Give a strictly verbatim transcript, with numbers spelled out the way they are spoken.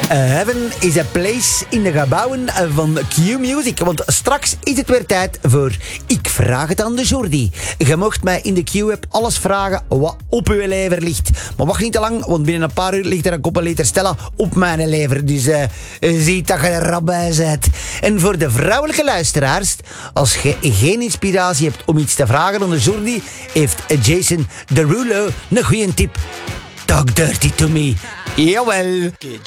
Heaven is a place in de gebouwen van Q-Music. Want straks is het weer tijd voor Ik Vraag Het aan de Jordi. Je mocht mij in de Q-app alles vragen wat op uw lever ligt. Maar wacht niet te lang, want binnen een paar uur ligt er een koppeliter Stella op mijn lever. Dus uh, zie dat je er rap bij bent. En voor de vrouwelijke luisteraars, als je geen inspiratie hebt om iets te vragen aan de Jordi, heeft Jason Derulo een goede tip. Talk dirty to me. Jawel.